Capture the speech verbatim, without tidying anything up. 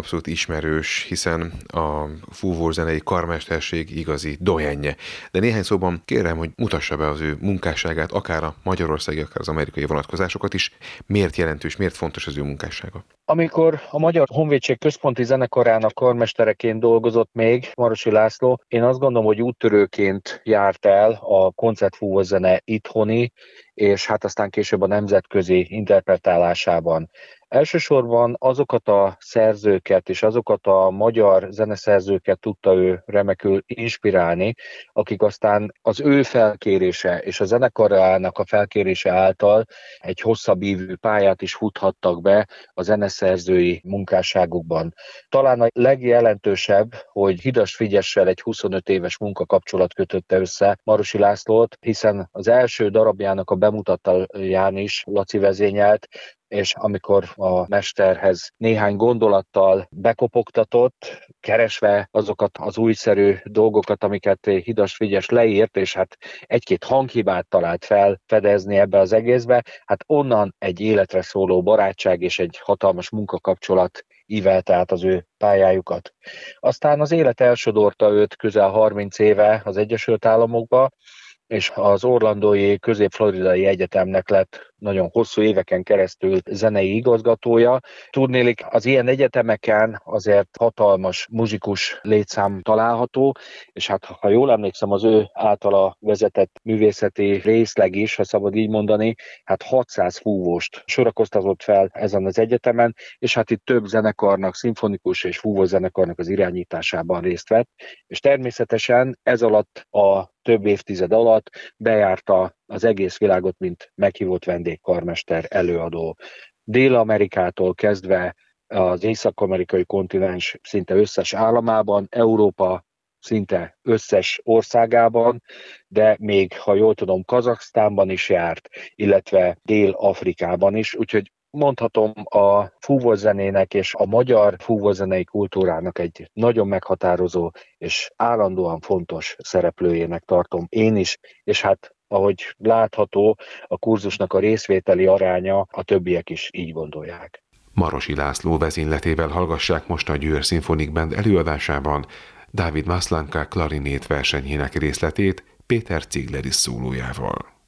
abszolút ismerős, hiszen a fúvózenei karmesterség igazi dojenje. De néhány szóban kérem, hogy mutassa be az ő munkásságát, akár a magyarországi, akár az amerikai vonatkozásokat is. Miért jelentős, miért fontos az ő munkássága? Amikor a Magyar Honvédség Központi Zenekarának karmestereként dolgozott még Marosi László, én azt gondolom, hogy úttörőként járt el a koncertfúvózene itthoni, és hát aztán később a nemzetközi interpretálásában. Elsősorban azokat a szerzőket és azokat a magyar zeneszerzőket tudta ő remekül inspirálni, akik aztán az ő felkérése és a zenekarának a felkérése által egy hosszabb ívű pályát is futhattak be a zeneszerzői munkásságukban. Talán a legjelentősebb, hogy Hidas Frigyessel egy huszonöt éves munkakapcsolat kötötte össze Marosi Lászlót, hiszen az első darabjának a bemutatóján is Laci vezényelt, és amikor a mesterhez néhány gondolattal bekopogtatott, keresve azokat az újszerű dolgokat, amiket Hidas Frigyes leírt, és hát egy-két hanghibát talált felfedezni ebbe az egészbe, hát onnan egy életre szóló barátság és egy hatalmas munkakapcsolat ívelte át az ő pályájukat. Aztán az élet elsodorta őt közel harminc éve az Egyesült Államokba, és az Orlandói Közép-Floridai Egyetemnek lett nagyon hosszú éveken keresztül zenei igazgatója. Tudnélik, az ilyen egyetemeken azért hatalmas muzsikus létszám található, és hát ha jól emlékszem, az ő általa vezetett művészeti részleg is, ha szabad így mondani, hát hatszáz fúvóst sorakoztatott fel ezen az egyetemen, és hát itt több zenekarnak, szimfonikus és fúvózenekarnak az irányításában részt vett, és természetesen ez alatt a több évtized alatt bejárta az egész világot, mint meghívott vendégkarmester, előadó. Dél-Amerikától kezdve az észak-amerikai kontinens szinte összes államában, Európa szinte összes országában, de még, ha jól tudom, Kazaksztánban is járt, illetve Dél-Afrikában is, úgyhogy mondhatom, a fúvózenének és a magyar fúvózenei kultúrának egy nagyon meghatározó és állandóan fontos szereplőjének tartom én is, és hát ahogy látható, a kurzusnak a részvételi aránya, a többiek is így gondolják. Marosi László vezényletével hallgassák most a Győr Symphonic Band előadásában Dávid Maslanka klarinét versenyének részletét Péter Cigleris szólójával.